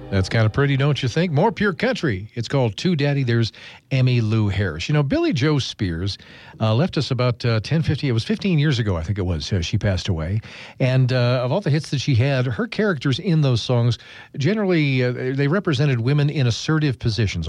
That's kind of pretty, don't you think? More pure country. It's called To Daddy. There's Emmylou Harris. You know, Billie Joe Spears left us about 10, 15, it was 15 years ago, I think it was, she passed away. And of all the hits that she had, her characters in those songs, generally, they represented women in assertive positions.